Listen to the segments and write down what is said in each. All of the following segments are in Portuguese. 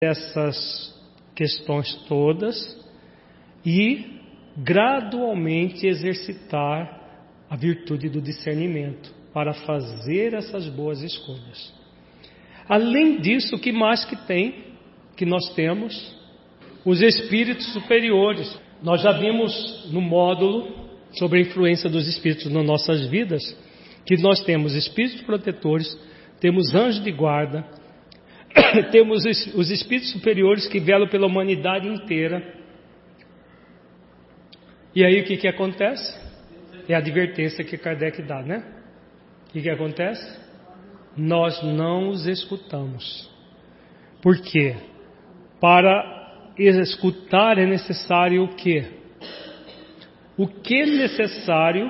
essas questões todas e gradualmente exercitar a virtude do discernimento para fazer essas boas escolhas. Além disso, o que mais que nós temos? Os espíritos superiores. Nós já vimos no módulo sobre a influência dos espíritos nas nossas vidas, que nós temos espíritos protetores, temos anjos de guarda, temos os espíritos superiores que velam pela humanidade inteira. E aí o que acontece? É a advertência que Kardec dá, né? O que acontece? Nós não os escutamos. Por quê? Para escutar é necessário o quê? O que é necessário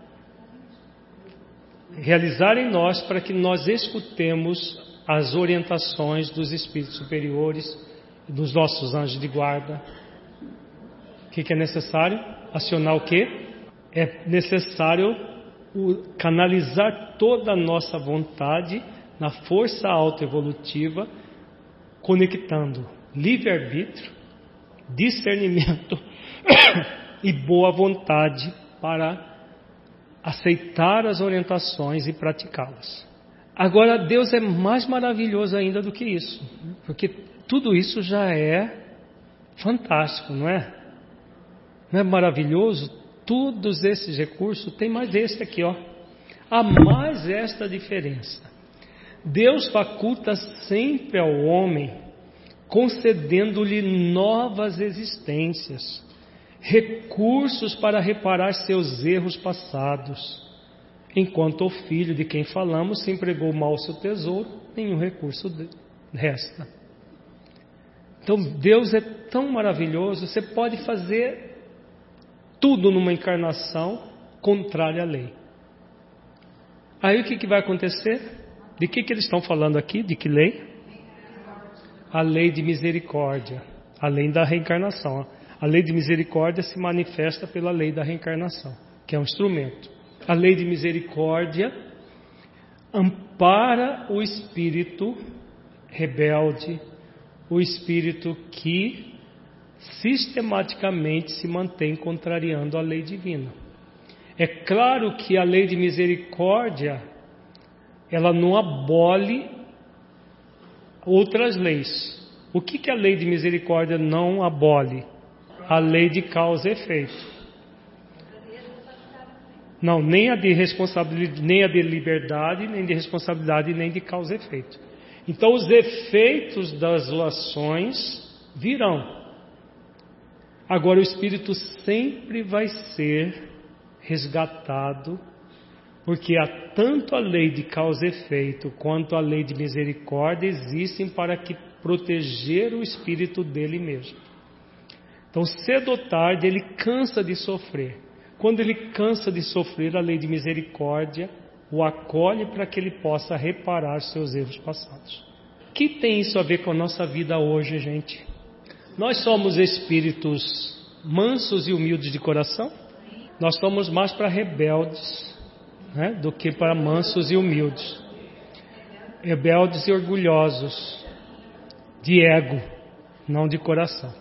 realizar em nós para que nós escutemos as orientações dos espíritos superiores, dos nossos anjos de guarda? O que é necessário? Acionar o quê? É necessário canalizar toda a nossa vontade na força autoevolutiva, conectando livre-arbítrio, discernimento e boa vontade para aceitar as orientações e praticá-las. Agora, Deus é mais maravilhoso ainda do que isso, porque tudo isso já é fantástico, não é? Não é maravilhoso? Todos esses recursos, tem mais esse aqui, ó. Há mais esta diferença. Deus faculta sempre ao homem, concedendo-lhe novas existências, recursos para reparar seus erros passados, enquanto o filho de quem falamos se empregou mal o seu tesouro, nenhum recurso resta. Então Deus é tão maravilhoso, você pode fazer tudo numa encarnação contrária à lei. Aí o que vai acontecer? De que eles estão falando aqui? De que lei? A lei de misericórdia, além da reencarnação. A lei de misericórdia se manifesta pela lei da reencarnação, que é um instrumento. A lei de misericórdia ampara o espírito rebelde, o espírito que sistematicamente se mantém contrariando a lei divina. É claro que a lei de misericórdia, ela não abole outras leis. O que a lei de misericórdia não abole? A lei de causa e efeito. Não, nem a de responsabilidade, nem a de liberdade, nem de responsabilidade, nem de causa e efeito. Então os efeitos das ações virão. Agora o espírito sempre vai ser resgatado, porque há tanto a lei de causa e efeito quanto a lei de misericórdia existem para que proteger o espírito dele mesmo. Então cedo ou tarde ele cansa de sofrer. Quando ele cansa de sofrer, a lei de misericórdia o acolhe para que ele possa reparar seus erros passados. O que tem isso a ver com a nossa vida hoje, gente? Nós somos espíritos mansos e humildes de coração? Nós somos mais para rebeldes, né, do que para mansos e humildes. Rebeldes e orgulhosos, de ego, não de coração.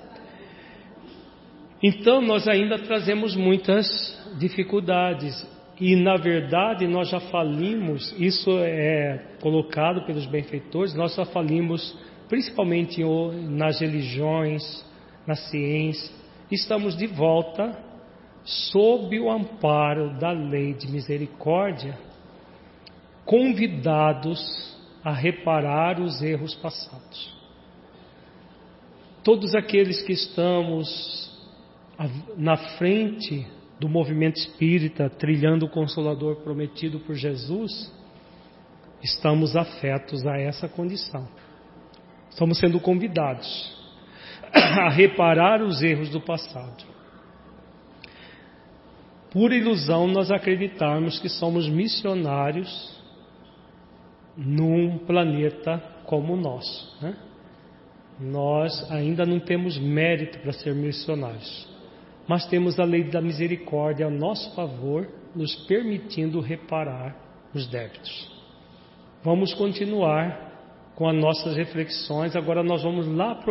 Então nós ainda trazemos muitas dificuldades e na verdade nós já falimos, isso é colocado pelos benfeitores, nós já falimos principalmente nas religiões, na ciência. Estamos de volta sob o amparo da lei de misericórdia, convidados a reparar os erros passados. Todos aqueles que estamos na frente do movimento espírita, trilhando o Consolador prometido por Jesus, estamos afetos a essa condição. Estamos sendo convidados a reparar os erros do passado. Por ilusão nós acreditarmos que somos missionários num planeta como o nosso, né? Nós ainda não temos mérito para ser missionários, mas temos a lei da misericórdia a nosso favor, nos permitindo reparar os débitos. Vamos continuar com as nossas reflexões. Agora nós vamos lá